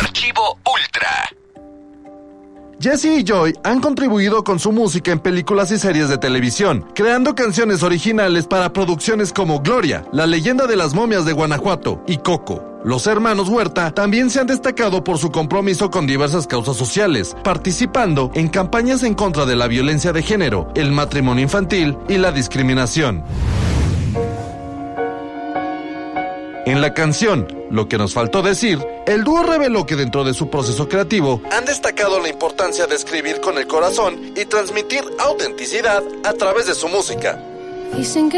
Archivo Ultra. Jesse y Joy han contribuido con su música en películas y series de televisión, creando canciones originales para producciones como Gloria, La leyenda de las momias de Guanajuato y Coco. Los hermanos Huerta también se han destacado por su compromiso con diversas causas sociales, participando en campañas en contra de la violencia de género, el matrimonio infantil y la discriminación. En la canción Lo que nos faltó decir, el dúo reveló que dentro de su proceso creativo han destacado la importancia de escribir con el corazón y transmitir autenticidad a través de su música. Dicen que